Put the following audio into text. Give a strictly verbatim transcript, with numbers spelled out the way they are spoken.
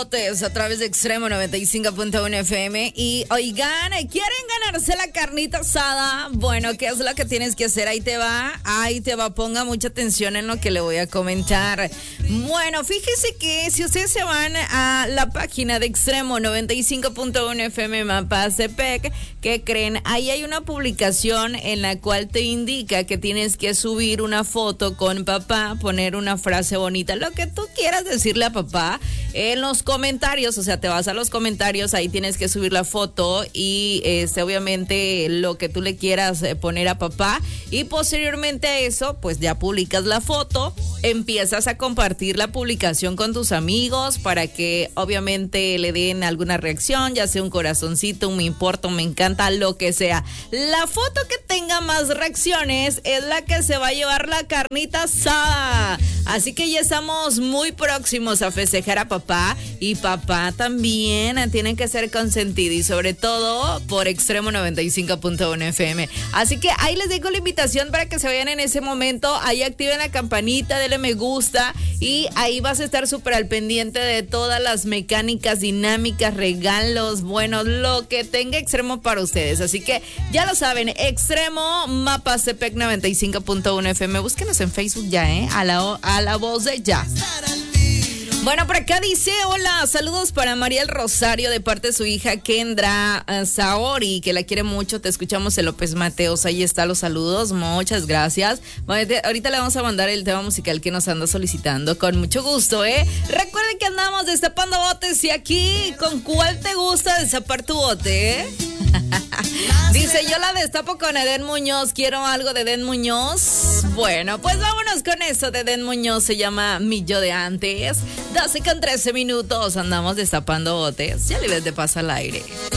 botes a través de Extremo noventa y cinco punto uno F M. Y oigan, ¿quieren ganarse la carnita asada? Bueno, ¿qué es lo que tienes que hacer? Ahí te va, ahí te va. Ponga mucha atención en lo que le voy a comentar. Bueno, fíjese que si ustedes se van a la página de Extremo noventa y cinco punto uno F M Mapastepec, ¿qué creen? Ahí hay una publicación en la cual te indica que tienes que subir una foto con papá, poner una frase bonita, lo que tú quieras decirle a papá en los comentarios. O sea, te vas a los comentarios, ahí tienes que subir la foto y este, obviamente lo que tú le quieras poner a papá, y posteriormente a eso pues ya publicas la foto, empiezas a compartir la publicación con tus amigos para que obviamente le den alguna reacción, ya sea un corazoncito, un me importa, un me encanta, lo que sea. La foto que tenga más reacciones es la que se va a llevar la carnita asada. Así que ya estamos muy próximos a festejar a papá, y papá también tiene que ser consentido, y sobre todo por Extremo noventa y cinco punto uno F M. Así que ahí les dejo la invitación para que se vayan en ese momento, ahí activen la campanita, denle me gusta, y ahí vas a estar súper al pendiente de todas las mecánicas, dinámicas, regalos, bueno, lo que tenga Extremo para ustedes. Así que ya lo saben, Extremo Mapastepec noventa y cinco punto uno F M. Búsquenos en Facebook ya, ¿eh? A la, a la voz de ya. Bueno, por acá dice, hola, saludos para Mariel Rosario de parte de su hija Kendra uh, Saori, que la quiere mucho. Te escuchamos en López Mateos, ahí está los saludos, muchas gracias. Bueno, te, ahorita le vamos a mandar el tema musical que nos anda solicitando, con mucho gusto, ¿eh? Recuerden que andamos destapando botes, y aquí, ¿con cuál te gusta destapar tu bote, eh? Dice, yo la destapo con Eden Muñoz, quiero algo de Eden Muñoz. Bueno, pues vámonos con eso de Eden Muñoz, se llama Mi Yo de Antes. doce con trece minutos, andamos destapando botes, ya le ves de paso al aire.